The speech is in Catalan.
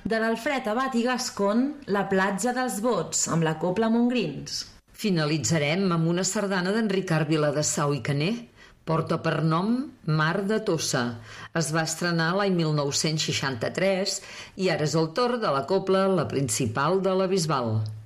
De l'Alfred Abat i Gascon, La platja dels bots, amb la Cobla Montgrins. Finalitzarem amb una sardana d'en Ricard Viladesau i Caner. Porta per nom Mar de Tossa. Es va estrenar l'any 1963 i ara és el torn de la cobla La Principal de la Bisbal.